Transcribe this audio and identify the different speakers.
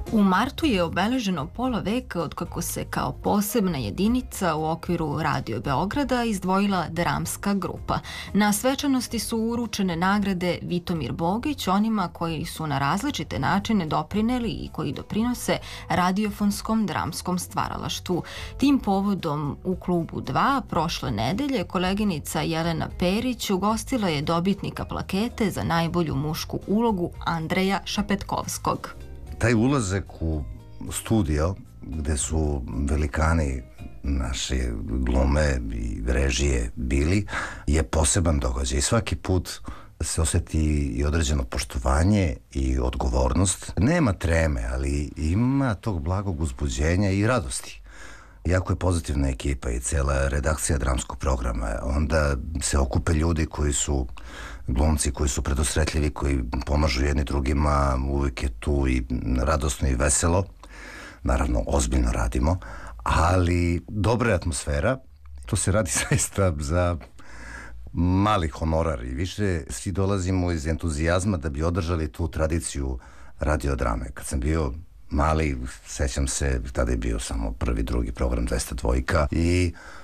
Speaker 1: U martu je obeleženo pola veka otkako se kao posebna jedinica u okviru Radio Beograda izdvojila dramska grupa. Na svečanosti su uručene nagrade Vitomir Bogić onima koji su na različite načine doprineli i koji doprinose radiofonskom dramskom stvaralaštvu. Tim povodom u Klubu 2 prošle nedelje koleginica Jelena Perić ugostila je dobitnika plakete za najbolju mušku ulogu Andreja Šapetkovskog.
Speaker 2: Taj ulazak u studio gde su velikani naše glume i režije bili je poseban događaj. Svaki put se osjeti i određeno poštovanje i odgovornost. Nema treme, ali ima tog blagog uzbuđenja i radosti. Jako je pozitivna ekipa i cela redakcija dramskog programa. Onda se okupe ljudi koji su glumci, koji su predosretljivi, koji pomažu jedni drugima, uvijek je tu i radosno i veselo. Naravno, ozbiljno radimo, ali dobra je atmosfera. To se radi zaista za mali honorar i više svi dolazimo iz entuzijazma da bi održali tu tradiciju radiodrame. Kad sam bio mali, sećam se, tada je bio samo prvi, drugi program 202 i